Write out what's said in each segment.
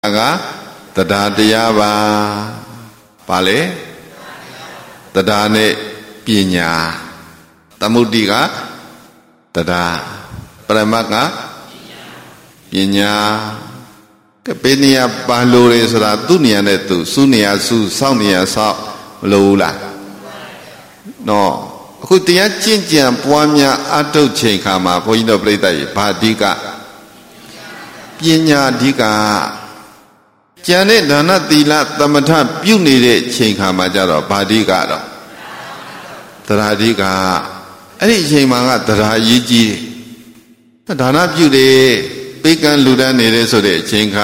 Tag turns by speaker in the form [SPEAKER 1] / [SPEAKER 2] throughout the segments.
[SPEAKER 1] တရားပါဘာလဲတရားနဲ့ပညာသမုဒိကတရားပရမတ်ကပညာကပေနေရပါလို့လေဆိုတာသူ့နေရာနဲ့သူစုနေရာစုစောင့်နေရာစောင့်မလို့ဘူးလားနော်အခုတရားကျင့်ကြံပွားများအထုတ်ချိန်ခါမှာဘုန်းကြီးတို့ပြိဿကြီးဘာအဓိကပညာအဓိကကျန်တဲ့ဒါနသီလသမထပြုနေတဲ့ချိန်ခါမှာကြတော့ဘာအဓိကတော့တရားအဓိကအဲ့ဒီအချိန်မှာကတရားအရေးကြီးတယ်ဒါနပြုတယ်ပိကံလူတန်းနေတဲ့ဆိုတဲ့အချိန်ခါ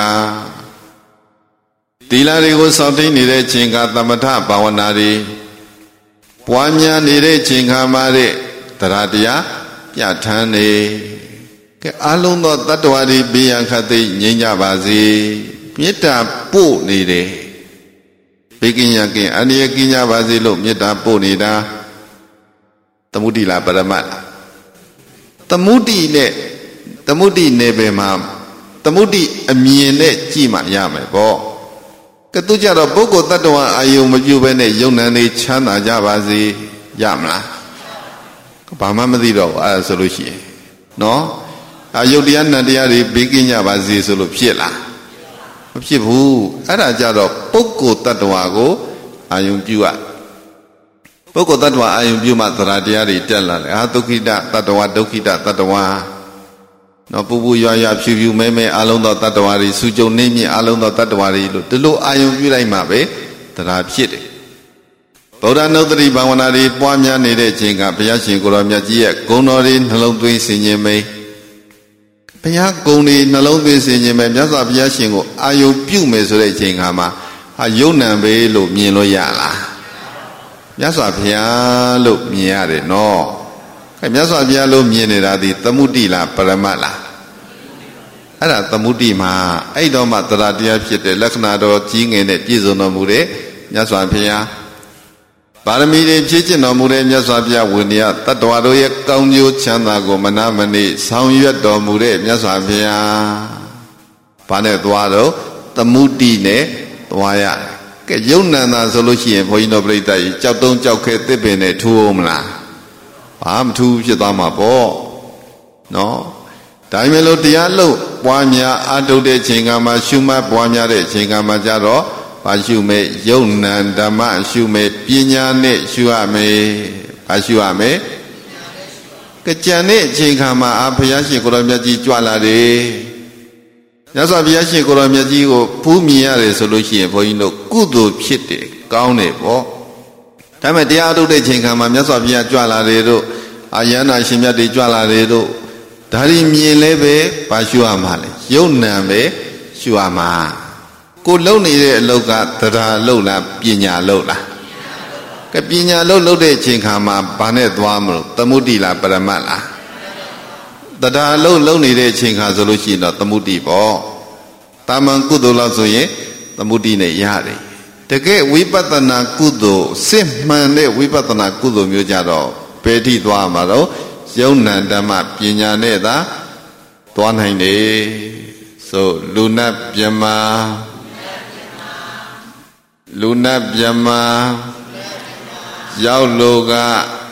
[SPEAKER 1] သီလတွေကိုစောင့်သိနေတဲ့ချိန်ခါသမထဘာဝနာတွေပွားများနေတဲ့ချိန်ခါမှာတဲ့တရားတရားပြဋ္ဌာန်းနေကဲအလုံးသောတတ္တဝါတွေဘေးရန်ခတ်သိငြိမ်းကြပါစေမေတ္တာပို့နေတယ်ဘေးကင်းရကင်းအန္တရာယ်ကင်းကြပါစေလို့မေတ္တာပို့နေတာသမုဒိလားပရမတ်လားသမုဒိနဲ့သမုဒိနယ်ပယ်မှာသမုဒိအမြင်နဲ့ကြည့်မှရမယ်ပေါ့ကဲသူကြတော့ပုဂ္ဂိုလ်တ attva အာယုံမပြုဘဲနဲ့ယုံ nant တွေချမ်းသာကြပါစေရမလားဘာမှမသိတော့ဘူးအဲ့ဒါဆိုလို့ရှိရင်နော်အာယုတ်တရားနတ်တရားတွေဘေးကင်းကြပါစေဆိုလို့ဖြစ်လားမဖြစ်ဘူးအဲ့ဒါကြတော့ပုဂ္ဂိုလ်တ attva ကိုအာယုံပြုရပုဂ္ဂိုလ်တ attva အာယုံပြုမှသရတရားတွေတက်လာတယ်အာဒုက္ခိတ attva ဒုက္ခိတ attva နော်ပူပူရွာရွာဖြူဖြူမဲမဲအလုံးသောတ attva တွေစူကြုံနေမြင့်အလုံးသောတ attva တွေလို့ဒီလိုအာယုံပြုလိုက်မှပဲတရားဖြစ်တယ်ဗုဒ္ဓနုတ္တိဘာဝနာတွေပွားများနေတဲ့အချိန်ကဘုရားရှင်ကိုရောမြတ်ကြီးရဲ့ဂုဏ်တော်တွေနှလုံးသွင်းဆင်ခြင်မိဘုရားဂုဏ်တွေနှလုံးသွင်းဆင်ခြင်မိမြတ်စွာဘုရားရှင်ကိုအာယုံပြုမယ်ဆိုတဲ့အချိန်ခါမှာဟာယုံ nant ပဲလို့မြင်လို့ရလားမြတ်စွာဘုရားလို့မြင်ရတယ်နော်အဲမြတ်စွာဘုရားလို့မြင်နေတာဒီသမုဒိလားပရမတ်လားအဲ့ဒါသမုဒိမှာအဲ့တော့မှတရားတရားဖြစ်တဲ့လက္ခဏာတော်ကြီးငယ်နဲ့ပြည့်စုံတော်မူတဲ့မြတ်စွာဘုရားပါရမီတွေဖြည့်ကျင့်တော်မူတဲ့မြတ်စွာဘုရားဝိနည်းတတ္တဝါတို့ရဲ့ကောင်းကျိုးချမ်းသာကိုမနာမနေဆောင်ရွက်တော်မူတဲ့မြတ်စွာဘုရားဘာနဲ့သွားတော့သမုဒိနဲ့သွားရတယ်ကဲယုံ nant သာဆိုလို့ရှိရင်ဘုန်းကြီးတို့ပြိဿကြီးကြောက်တုံးကြောက်ခဲသစ်ပင်နဲ့ထူအောင်မလားဘာမထူးဖြစ်သွားမှာပေါ့နော်ဒါပေမဲ့လို့တရားလို့ပွားများအာထုတ်တဲ့ချိန်ကမှရှုမှတ်ပွားများတဲ့ချိန်ကမှကြတော့ဘာရှုမဲ့ယုံ nant ဓမ္မရှုမဲ့ပညာနဲ့ရှုရမယ်ဘာရှုရမယ်ကြံတဲ့အချိန်ခါမှာဘုရားရှင်ကိုရောမြတ်ကြီးကြွလာတယ်မြတ်စွာဘုရားရှင်ကိုရောမြတ်ကြီးကိုဖူးမြင်ရတယ်ဆိုလို့ရှိရင်ဘုန်းကြီးတို့ကုသိုလ်ဖြစ်တယ်ကောင်းတယ်ပေါ့ဒါပေမဲ့တရားထုတ်တဲ့ချိန်ခါမှာမြတ်စွာဘုရားကြွလာတယ်တို့အာယန္တာရှင်မြတ်တွေကြွလာတယ်တို့ဒါရီမြင်လဲပဲဘာရှုရမှာလဲယုံ nant ပဲရှုရမှာကိုလုံနေတဲ့အလုပ်ကတရားအလုပ်လားပညာအလုပ်လားကဲပညာအလုပ်တဲ့အချိန်ခါမှာဘာနဲ့သွားမလို့သမုဒိလားပရမတ်လားတရားအလုပ်လုပ်နေတဲ့အချိန်ခါဆိုလို့ရှိရင်တော့သမုဒိပေါ့တာမန်ကုသိုလ်လောက်ဆိုရင်သမုဒိနဲ့ရတယ်တကယ်ဝိပဿနာကုသိုလ်စစ်မှန်တဲ့ဝိပဿနာကုသိုလ်မျိုးကြတော့ဘယ်ထိသွားမှာတော့ယုံ nant ဓမ္မပညာနဲ့သာသွားနိုင်တယ်ဆိုလူနတ်မြမလူနတ်မြမရောက်လို့က